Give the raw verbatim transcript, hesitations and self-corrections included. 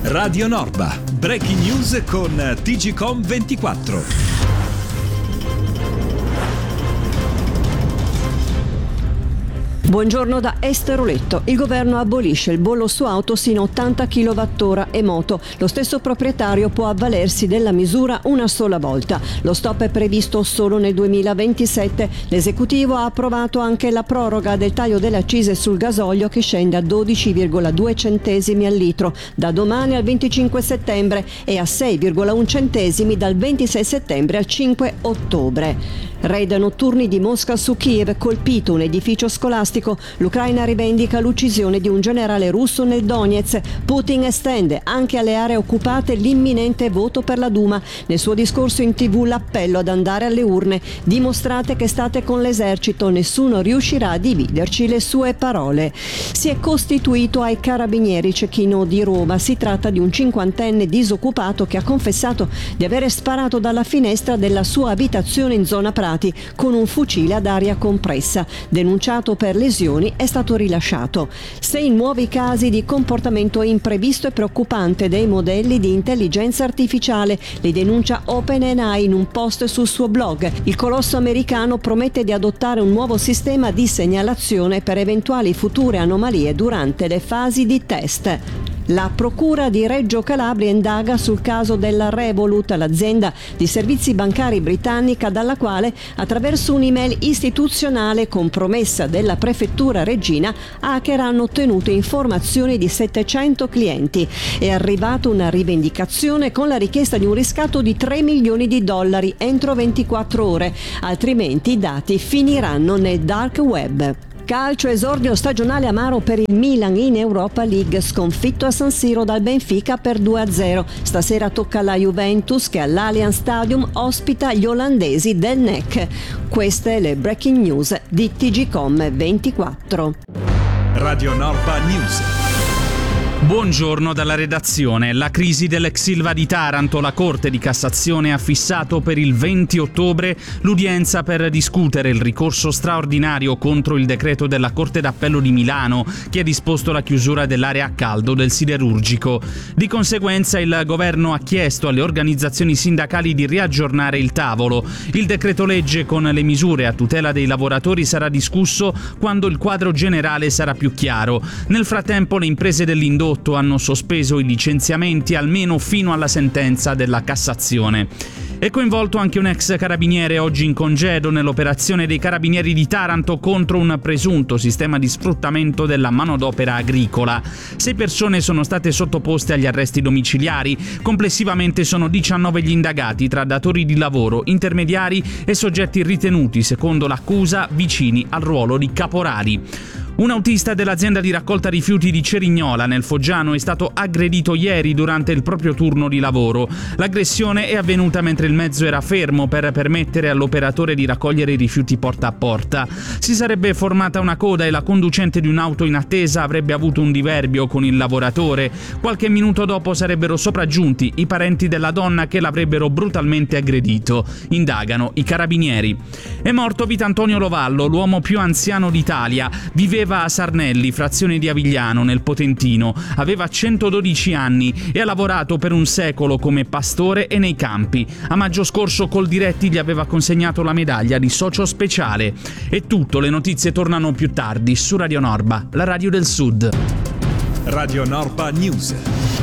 Radio Norba, breaking news con T G Com ventiquattro. Buongiorno da Esteroletto. Il governo abolisce il bollo su auto sino a ottanta chilowattora e moto. Lo stesso proprietario può avvalersi della misura una sola volta. Lo stop è previsto solo nel duemilaventisette. L'esecutivo ha approvato anche la proroga del taglio delle accise sul gasolio che scende a dodici virgola due centesimi al litro da domani al venticinque settembre e a sei virgola uno centesimi dal ventisei settembre al cinque ottobre. Raid notturni di Mosca su Kiev, colpito un edificio scolastico. L'Ucraina rivendica l'uccisione di un generale russo nel Donetsk. Putin estende anche alle aree occupate l'imminente voto per la Duma. Nel suo discorso in tv l'appello ad andare alle urne. Dimostrate che state con l'esercito, nessuno riuscirà a dividerci, le sue parole. Si è costituito ai Carabinieri Cecchino di Roma. Si tratta di un cinquantenne disoccupato che ha confessato di avere sparato dalla finestra della sua abitazione in zona Prati con un fucile ad aria compressa. Denunciato per lesioni, è stato rilasciato. Sei nuovi casi di comportamento imprevisto e preoccupante dei modelli di intelligenza artificiale. Li denuncia OpenAI in un post sul suo blog. Il colosso americano promette di adottare un nuovo sistema di segnalazione per eventuali future anomalie durante le fasi di test. La Procura di Reggio Calabria indaga sul caso della Revolut, l'azienda di servizi bancari britannica dalla quale, attraverso un'email istituzionale con promessa della prefettura reggina, hacker hanno ottenuto informazioni di settecento clienti. È arrivata una rivendicazione con la richiesta di un riscatto di tre milioni di dollari entro ventiquattro ore, altrimenti i dati finiranno nel dark web. Calcio, esordio stagionale amaro per il Milan in Europa League, sconfitto a San Siro dal Benfica per due a zero. Stasera tocca alla Juventus che all'Allianz Stadium ospita gli olandesi del N E C. Queste le breaking news di T G Com ventiquattro. Radio Norba News. Buongiorno dalla redazione. La crisi dell'ex Ilva di Taranto. La Corte di Cassazione ha fissato per il venti ottobre l'udienza per discutere il ricorso straordinario contro il decreto della Corte d'Appello di Milano che ha disposto la chiusura dell'area a caldo del siderurgico. Di conseguenza il governo ha chiesto alle organizzazioni sindacali di riaggiornare il tavolo. Il decreto legge con le misure a tutela dei lavoratori sarà discusso quando il quadro generale sarà più chiaro. Nel frattempo le imprese dell'indotto hanno sospeso i licenziamenti almeno fino alla sentenza della Cassazione. È coinvolto anche un ex carabiniere oggi in congedo nell'operazione dei Carabinieri di Taranto contro un presunto sistema di sfruttamento della manodopera agricola. Sei persone sono state sottoposte agli arresti domiciliari. Complessivamente sono diciannove gli indagati tra datori di lavoro, intermediari e soggetti ritenuti, secondo l'accusa, vicini al ruolo di caporali. Un autista dell'azienda di raccolta rifiuti di Cerignola, nel Foggiano, è stato aggredito ieri durante il proprio turno di lavoro. L'aggressione è avvenuta mentre il mezzo era fermo per permettere all'operatore di raccogliere i rifiuti porta a porta. Si sarebbe formata una coda e la conducente di un'auto in attesa avrebbe avuto un diverbio con il lavoratore. Qualche minuto dopo sarebbero sopraggiunti i parenti della donna che l'avrebbero brutalmente aggredito. Indagano i carabinieri. È morto Vitantonio Lovallo, l'uomo più anziano d'Italia. Viveva a Sarnelli, frazione di Avigliano, nel Potentino. Aveva centododici anni e ha lavorato per un secolo come pastore e nei campi. A maggio scorso Coldiretti gli aveva consegnato la medaglia di socio speciale. È tutto, le notizie tornano più tardi su Radio Norba, la radio del Sud. Radio Norba News.